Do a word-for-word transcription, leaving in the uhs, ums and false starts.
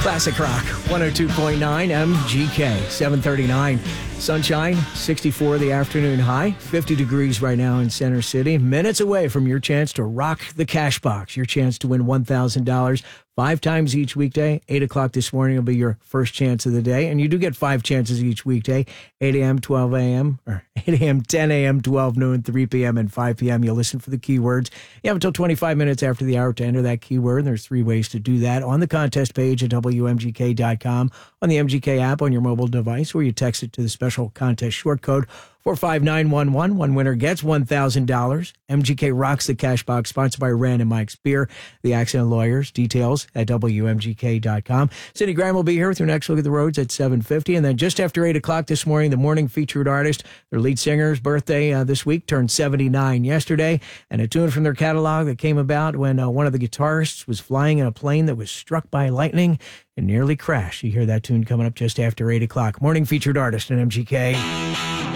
Classic Rock, one oh two point nine M G K, seven thirty-nine. Sunshine, sixty-four the afternoon high, fifty degrees right now in Center City. Minutes away from your chance to rock the cash box, your chance to win one thousand dollars five times each weekday. eight o'clock this morning will be your first chance of the day. And you do get five chances each weekday, eight a.m., twelve a.m., or eight a.m., ten a.m., twelve noon, three p.m., and five p.m. You'll listen for the keywords. You have until twenty-five minutes after the hour to enter that keyword. There's three ways to do that on the contest page at W M G K dot com, on the M G K app on your mobile device, or you text it to the special contest short code four five nine one one. One winner gets one thousand dollars. M G K rocks the cash box, sponsored by Rand and Mike's Beer, the Accident Lawyers. Details at W M G K dot com. Cindy Graham will be here with your next look at the roads at seven fifty. And then just after eight o'clock this morning, the morning featured artist, their lead singer's birthday uh, this week, turned seventy-nine yesterday. And a tune from their catalog that came about when uh, one of the guitarists was flying in a plane that was struck by lightning and nearly crashed. You hear that tune coming up just after eight o'clock. Morning featured artist at M G K.